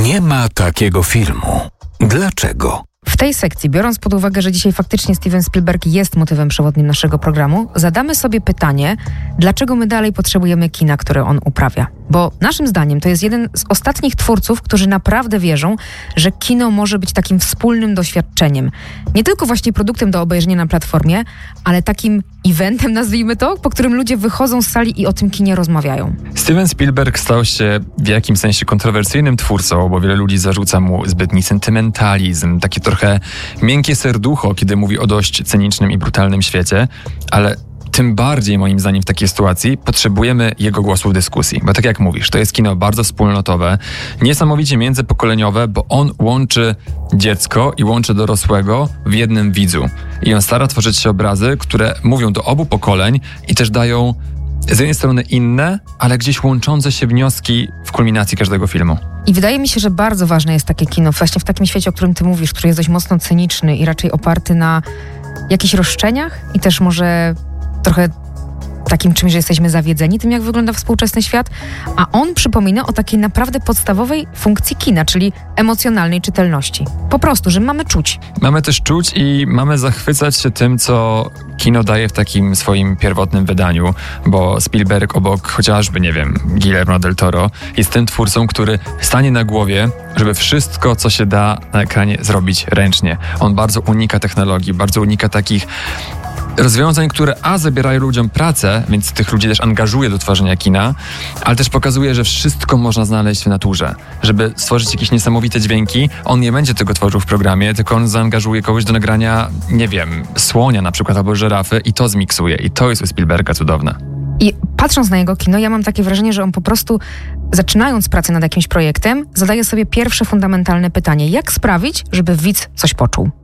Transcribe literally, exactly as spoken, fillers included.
Nie ma takiego filmu. Dlaczego? W tej sekcji, biorąc pod uwagę, że dzisiaj faktycznie Steven Spielberg jest motywem przewodnim naszego programu, zadamy sobie pytanie, dlaczego my dalej potrzebujemy kina, które on uprawia. Bo naszym zdaniem to jest jeden z ostatnich twórców, którzy naprawdę wierzą, że kino może być takim wspólnym doświadczeniem. Nie tylko właśnie produktem do obejrzenia na platformie, ale takim eventem, nazwijmy to, po którym ludzie wychodzą z sali i o tym kinie rozmawiają. Steven Spielberg stał się w jakimś sensie kontrowersyjnym twórcą, bo wiele ludzi zarzuca mu zbytni sentymentalizm, takie trochę miękkie serducho, kiedy mówi o dość cynicznym i brutalnym świecie, ale tym bardziej, moim zdaniem, w takiej sytuacji potrzebujemy jego głosu w dyskusji. Bo tak jak mówisz, to jest kino bardzo wspólnotowe, niesamowicie międzypokoleniowe, bo on łączy dziecko i łączy dorosłego w jednym widzu. I on stara tworzyć się obrazy, które mówią do obu pokoleń i też dają z jednej strony inne, ale gdzieś łączące się wnioski w kulminacji każdego filmu. I wydaje mi się, że bardzo ważne jest takie kino, właśnie w takim świecie, o którym ty mówisz, który jest dość mocno cyniczny i raczej oparty na jakichś roszczeniach i też może trochę takim czymś, że jesteśmy zawiedzeni tym, jak wygląda współczesny świat, a on przypomina o takiej naprawdę podstawowej funkcji kina, czyli emocjonalnej czytelności. Po prostu, że mamy czuć. Mamy też czuć i mamy zachwycać się tym, co kino daje w takim swoim pierwotnym wydaniu, bo Spielberg obok chociażby, nie wiem, Guillermo del Toro jest tym twórcą, który stanie na głowie, żeby wszystko, co się da na ekranie zrobić ręcznie. On bardzo unika technologii, bardzo unika takich rozwiązań, które a zabierają ludziom pracę, więc tych ludzi też angażuje do tworzenia kina, ale też pokazuje, że wszystko można znaleźć w naturze. Żeby stworzyć jakieś niesamowite dźwięki, on nie będzie tego tworzył w programie, tylko on zaangażuje kogoś do nagrania, nie wiem, słonia na przykład albo żyrafy i to zmiksuje. I to jest u Spielberga cudowne. I patrząc na jego kino, ja mam takie wrażenie, że on po prostu, zaczynając pracę nad jakimś projektem, zadaje sobie pierwsze fundamentalne pytanie: jak sprawić, żeby widz coś poczuł?